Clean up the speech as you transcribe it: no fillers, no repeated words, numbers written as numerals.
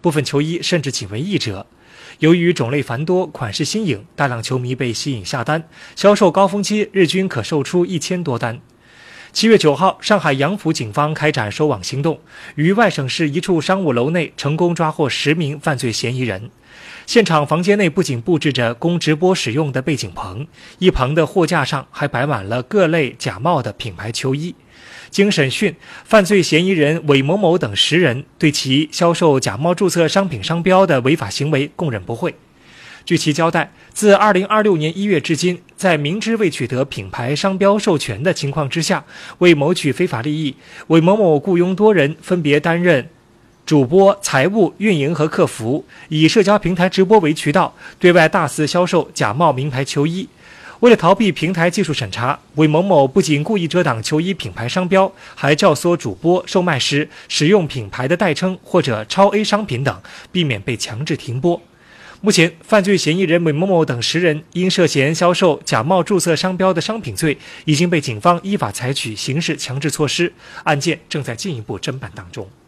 部分球衣甚至仅为1折。由于种类繁多、款式新颖，大量球迷被吸引下单，销售高峰期日均可售出1000多单。7月9号，上海杨浦警方开展收网行动，于外省市一处商务楼内成功抓获10名犯罪嫌疑人。现场房间内不仅布置着供直播使用的背景棚，一棚的货架上还摆满了各类假冒的品牌球衣。经审讯，犯罪嫌疑人韦某某等10人对其销售假冒注册商品商标的违法行为供认不讳。据其交代，自2026年1月至今，在明知未取得品牌商标授权的情况之下，为谋取非法利益，韦某某雇佣多人分别担任主播、财务、运营和客服，以社交平台直播为渠道，对外大肆销售假冒名牌球衣。为了逃避平台技术审查，韦某某不仅故意遮挡球衣品牌商标，还教唆主播售卖时使用品牌的代称或者超 A 商品等，避免被强制停播。目前，犯罪嫌疑人韦某某等10人因涉嫌销售假冒注册商标的商品罪，已经被警方依法采取刑事强制措施，案件正在进一步侦办当中。